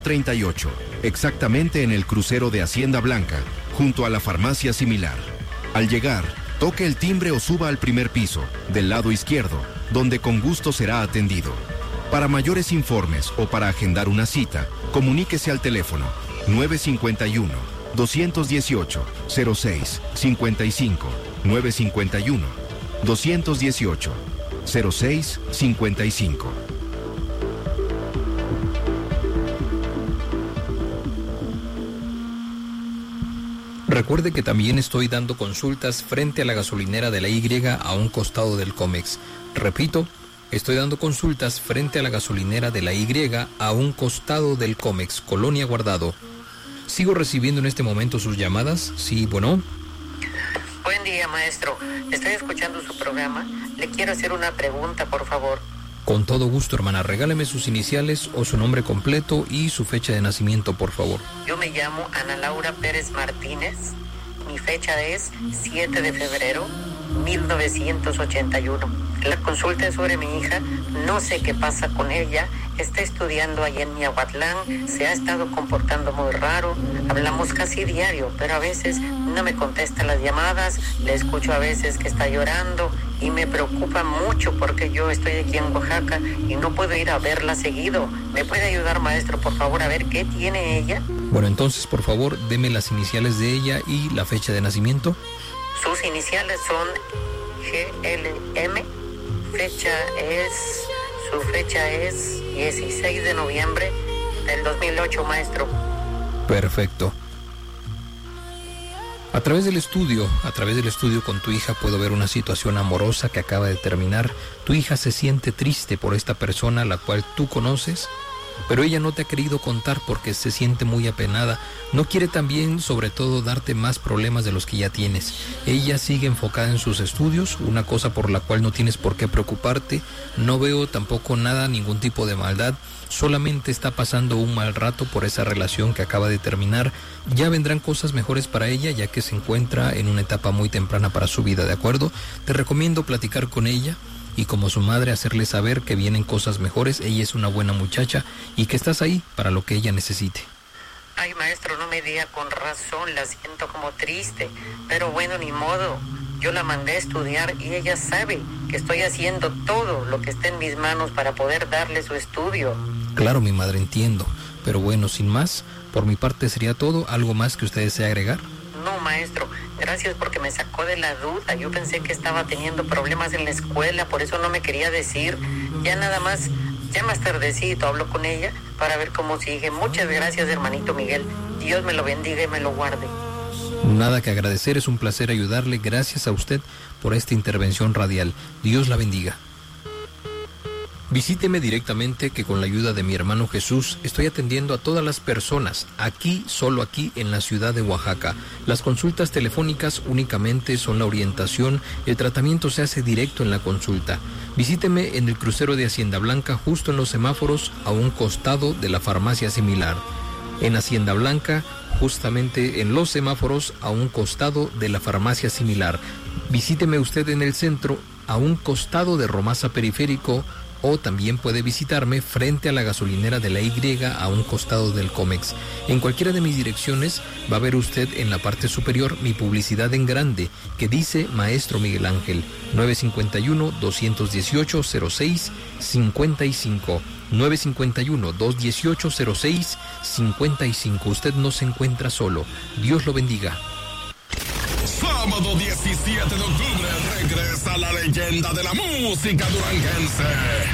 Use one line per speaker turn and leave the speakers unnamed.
38, exactamente en el crucero de Hacienda Blanca, junto a la farmacia Similar. Al llegar, toque el timbre o suba al primer piso, del lado izquierdo, donde con gusto será atendido. Para mayores informes o para agendar una cita, comuníquese al teléfono 951-218-0655, 951-218-0655.
Recuerde que también estoy dando consultas frente a la gasolinera de la Y a un costado del Comex. Repito, estoy dando consultas frente a la gasolinera de la Y a un costado del Comex, Colonia Guardado. Sigo recibiendo en este momento sus llamadas. Sí, bueno.
Buen día, maestro. Estoy escuchando su programa. Le quiero hacer una pregunta, por favor.
Con todo gusto, hermana. Regáleme sus iniciales o su nombre completo y su fecha de nacimiento, por favor.
Yo me llamo Ana Laura Pérez Martínez. Mi fecha es 7 de febrero 1981. La consulta es sobre mi hija. No sé qué pasa con ella. Está estudiando allá en Miahuatlán. Se ha estado comportando muy raro. Hablamos casi diario, pero a veces no me contesta las llamadas. Le escucho a veces que está llorando y me preocupa mucho porque yo estoy aquí en Oaxaca y no puedo ir a verla seguido. ¿Me puede ayudar, maestro, por favor, a ver qué tiene ella?
Bueno, entonces, por favor, deme las iniciales de ella y la fecha de nacimiento.
Sus iniciales son GLM. Su fecha es 16 de noviembre del 2008, maestro.
Perfecto. A través del estudio con tu hija puedo ver una situación amorosa que acaba de terminar. Tu hija se siente triste por esta persona a la cual tú conoces, pero ella no te ha querido contar porque se siente muy apenada. No quiere también, sobre todo, darte más problemas de los que ya tienes. Ella sigue enfocada en sus estudios, una cosa por la cual no tienes por qué preocuparte. No veo tampoco ningún tipo de maldad. Solamente está pasando un mal rato por esa relación que acaba de terminar. Ya vendrán cosas mejores para ella, ya que se encuentra en una etapa muy temprana para su vida, ¿de acuerdo? Te recomiendo platicar con ella y como su madre hacerle saber que vienen cosas mejores. Ella es una buena muchacha y que estás ahí para lo que ella necesite.
Ay, maestro, no me diga, con razón, la siento como triste, pero bueno, ni modo. Yo la mandé a estudiar y ella sabe que estoy haciendo todo lo que está en mis manos para poder darle su estudio.
Claro, mi madre, entiendo, pero bueno, sin más, por mi parte sería todo. ¿Algo más que usted desea agregar?
No, maestro, gracias porque me sacó de la duda. Yo pensé que estaba teniendo problemas en la escuela, por eso no me quería decir. Ya más tardecito hablo con ella para ver cómo sigue. Muchas gracias, hermanito Miguel. Dios me lo bendiga y me lo guarde.
Nada que agradecer, es un placer ayudarle. Gracias a usted por esta intervención radial. Dios la bendiga. Visíteme directamente, que con la ayuda de mi hermano Jesús estoy atendiendo a todas las personas, solo aquí en la ciudad de Oaxaca. Las consultas telefónicas únicamente son la orientación, el tratamiento se hace directo en la consulta. Visíteme en el crucero de Hacienda Blanca, justo en los semáforos, a un costado de la farmacia Similar. En Hacienda Blanca, justamente en los semáforos, a un costado de la farmacia Similar. Visíteme usted en el centro, a un costado de Romasa Periférico, o también puede visitarme frente a la gasolinera de la Y a un costado del Comex. En cualquiera de mis direcciones va a ver usted en la parte superior mi publicidad en grande que dice Maestro Miguel Ángel. 951-218-0655. 951-218-0655. Usted no se encuentra solo. Dios lo bendiga.
Sábado 17 de octubre regresa la leyenda de la música duranguense.